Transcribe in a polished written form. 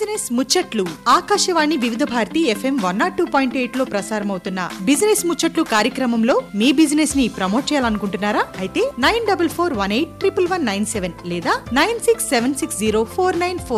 Business ముచ్చట్లు ఆకాశవాణి వివిధ Bharati FM 102.8 లో ప్రసారమవుతున్న బిజినెస్ ముచ్చట్లు కార్యక్రమంలో మీ బిజినెస్ ని ప్రమోట్ చేయాలనుకుంటున్నారా? అయితే 9441811197 లేదా 96760494